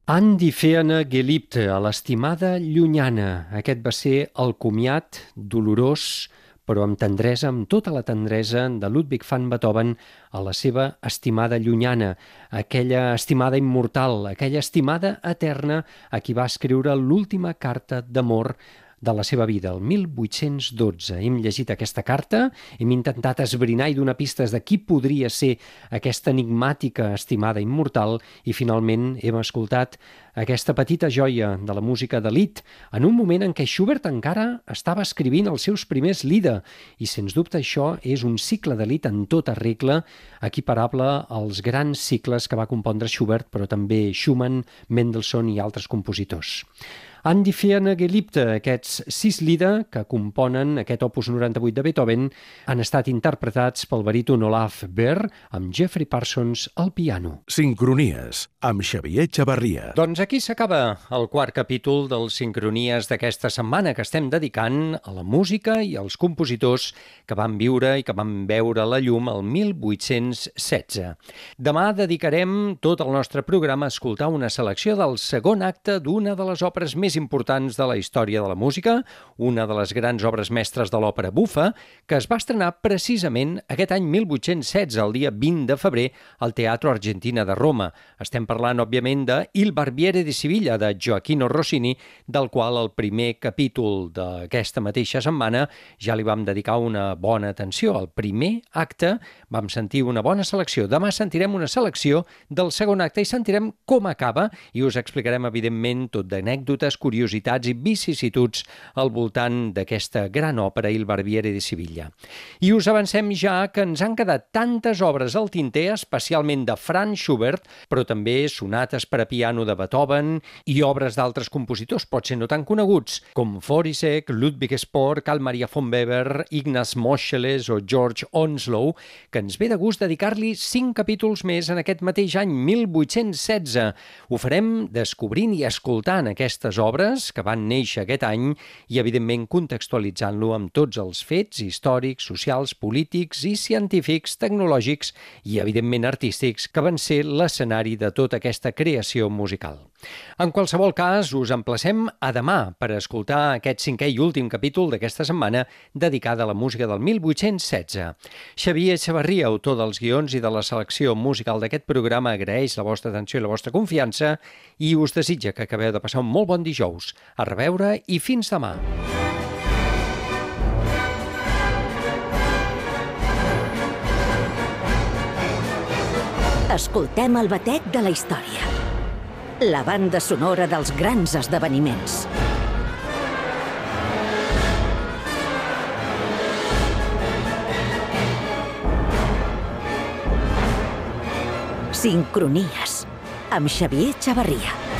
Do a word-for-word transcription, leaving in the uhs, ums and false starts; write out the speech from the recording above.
Andi Feene Geliebte, a l'estimada llunyana. Aquest va ser el comiat dolorós, però amb tendresa, amb tota la tendresa de Ludwig van Beethoven a la seva estimada llunyana, aquella estimada immortal, aquella estimada eterna a qui va escriure l'última carta d'amor de la seva vida, el mil vuit-cents dotze. Hem llegit aquesta carta, hem intentat esbrinar i donar pistes de qui podria ser aquesta enigmàtica estimada immortal i finalment hem escoltat aquesta petita joia de la música de Lied en un moment en què Schubert encara estava escrivint els seus primers Lieder i sens dubte això és un cicle de Lied en tota regla equiparable als grans cicles que va compondre Schubert però també Schumann, Mendelssohn i altres compositors. Andi Feene Geliebte, aquests sis Lieder que componen aquest opus noranta-vuit de Beethoven han estat interpretats pel baríton Olaf Behr amb Jeffrey Parsons al piano. Sincronies, amb Xavier Chavarria. Doncs aquí s'acaba el quart capítol dels Sincronies d'aquesta setmana que estem dedicant a la música i als compositors que van viure i que van veure la llum el mil vuit-cents setze. Demà dedicarem tot el nostre programa a escoltar una selecció del segon acte d'una de les òperes més importants de la història de la música, una de les grans obres mestres de l'òpera bufa, que es va estrenar precisament aquest any mil vuit-cents setze, el dia vint de febrer, al Teatro Argentina de Roma. Estem parlant, òbviament, de Il Barbiere di Siviglia, de Gioacchino Rossini, del qual el primer capítol d'aquesta mateixa setmana ja li vam dedicar una bona atenció. El primer acte vam sentir una bona selecció. Demà sentirem una selecció del segon acte i sentirem com acaba i us explicarem, evidentment, tot d'anècdotes, curiositats i vicissituds al voltant d'aquesta gran òpera Il Barbiere di Siviglia. I us avancem ja que ens han quedat tantes obres al tinter, especialment de Franz Schubert, però també sonates per a piano de Beethoven i obres d'altres compositors, potser no tan coneguts, com Forisek, Ludwig Spohr, Carl Maria von Weber, Ignaz Moscheles o George Onslow, que ens ve de gust dedicar-li cinc capítols més en aquest mateix any, mil vuit-cents setze. Ho farem descobrint i escoltant aquestes obres obres que van néixer aquest any i, evidentment, contextualitzant-lo amb tots els fets històrics, socials, polítics i científics, tecnològics i, evidentment, artístics que van ser l'escenari de tota aquesta creació musical. En qualsevol cas, us emplacem a demà per escoltar aquest cinquè i últim capítol d'aquesta setmana dedicada a la música del mil vuit-cents setze. Xavier Chavarria, autor dels guions i de la selecció musical d'aquest programa, agraeix la vostra atenció i la vostra confiança i us desitja que acabeu de passar un molt bon dijous. A reveure i fins demà. Escoltem el batec de la història. La banda sonora dels grans esdeveniments. Sincronies, amb Xavier Chavarria.